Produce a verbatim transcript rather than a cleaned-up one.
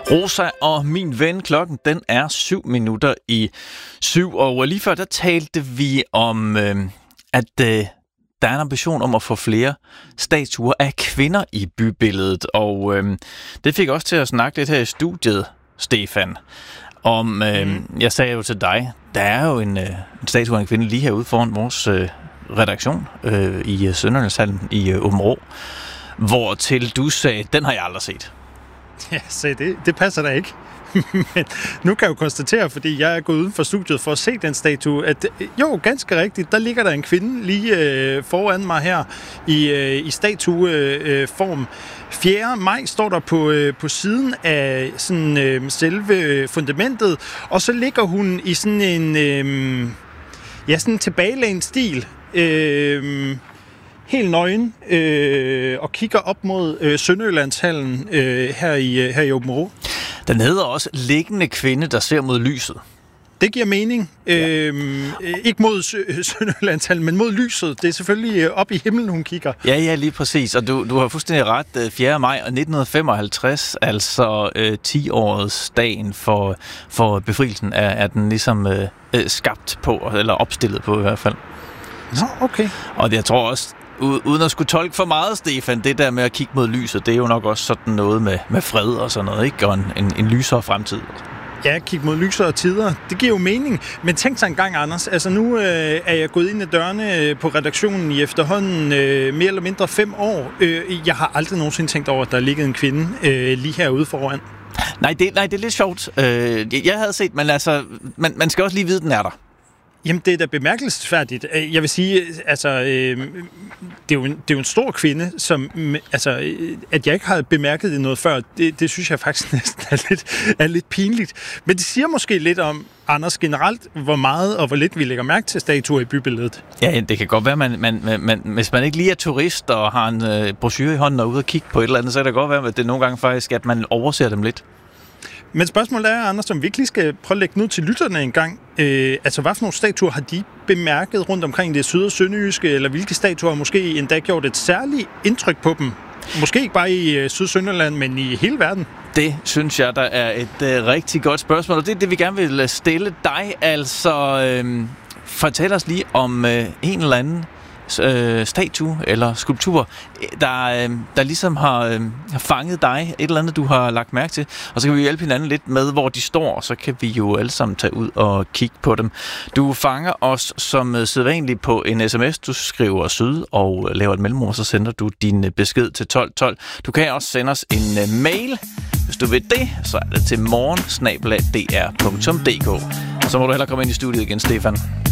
Rosa og min ven, klokken den er syv minutter i syv, og lige før der talte vi om, øh, at øh, der er en ambition om at få flere statuer af kvinder i bybilledet, og øh, det fik også til at snakke lidt her i studiet, Stefan, om, øh, mm. jeg sagde jo til dig, der er jo en, øh, en statue af en kvinde lige herude foran vores øh, redaktion øh, i Sønderjyllandshallen i øh, Aabenraa, hvor til du sagde, den har jeg aldrig set. Ja, se, det, det passer da ikke. Men nu kan jeg jo konstatere, fordi jeg er gået uden for studiet for at se den statue, at jo, ganske rigtigt, der ligger der en kvinde lige øh, foran mig her i, øh, i statueform. Øh, fjerde maj står der på, øh, på siden af sådan, øh, selve fundamentet, og så ligger hun i sådan en øh, ja, sådan en tilbagelænet stil. Øh, helt nøgen øh, og kigger op mod øh, Sønderjyllandshallen øh, her i, øh, her i Aabenraa. Den hedder også liggende kvinde, der ser mod lyset. Det giver mening. Ja. Øhm, ikke mod Sø- Sønderjyllandshallen, men mod lyset. Det er selvfølgelig op i himlen, hun kigger. Ja, ja, lige præcis. Og du, du har fuldstændig ret. fjerde maj nitten femoghalvtreds, altså øh, ti-årets dagen for, for befrielsen, er, er den ligesom øh, skabt på, eller opstillet på i hvert fald. Nå, okay. Og jeg tror også, uden at skulle tolke for meget, Stefan, det der med at kigge mod lyset, det er jo nok også sådan noget med, med fred og sådan noget, ikke? Og en, en, en lysere fremtid. Ja, kig mod lysere tider. Det giver jo mening. Men tænk sig en gang, Anders. Altså nu øh, er jeg gået ind ad dørene øh, på redaktionen i efterhånden øh, mere eller mindre fem år. Øh, jeg har aldrig nogensinde tænkt over, at der ligger en kvinde øh, lige herude foran. Nej, det, nej, det er lidt sjovt. Øh, jeg havde set, men altså, man, man skal også lige vide, at den er der. Jamen, det er da bemærkelsesværdigt. Jeg vil sige, altså, øh, det, er jo en, det er jo en stor kvinde, som, altså, at jeg ikke har bemærket det noget før, det, det synes jeg faktisk næsten er lidt, er lidt pinligt. Men det siger måske lidt om, Anders, generelt, hvor meget og hvor lidt vi lægger mærke til statuer i bybilledet. Ja, det kan godt være, man, man, man, hvis man ikke lige er turist og har en øh, brochure i hånden og ude og kigge på et eller andet, så kan det godt være, at det nogle gange faktisk, at man overser dem lidt. Men spørgsmålet er, Anders, om vi ikke lige skal prøve at lægge nu til lytterne en gang. Øh, altså, hvad for nogle statuer har de bemærket rundt omkring det syd- og sønderjyske, eller hvilke statuer har måske endda gjort et særligt indtryk på dem? Måske ikke bare i Syd-Sønderland, men i hele verden. Det synes jeg, der er et øh, rigtig godt spørgsmål, og det er det, vi gerne vil stille dig. Altså, øh, fortæl os lige om øh, en eller anden øh, statue eller skulptur, der, øh, der ligesom har, øh, har fanget dig, et eller andet, du har lagt mærke til. Og så kan vi hjælpe hinanden lidt med, hvor de står, og så kan vi jo alle sammen tage ud og kigge på dem. Du fanger os som sædvanligt på en sms. Du skriver syd og laver et mellemrum, og så sender du din besked til tolv tolv. Du kan også sende os en uh, mail. Hvis du vil det, så er det til morgen snabel-a d r punktum d k. Og så må du hellere komme ind i studiet igen, Stefan.